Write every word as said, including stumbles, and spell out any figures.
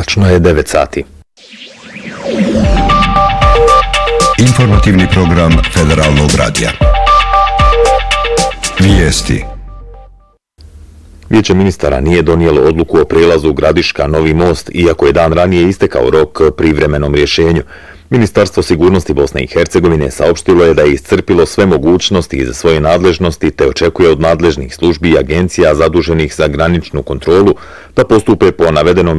Tačno je devet sati. Informativni program Federalnog radija. Vijesti. Vijeće ministara nije donijelo odluku o prijelazu Gradiška-Novi Most, iako je dan ranije istekao rok privremenom rješenju. Ministarstvo sigurnosti Bosne i Hercegovine saopštilo je da je iscrpilo sve mogućnosti iz svoje nadležnosti te očekuje od nadležnih službi i agencija zaduženih za graničnu kontrolu da postupe po navedenom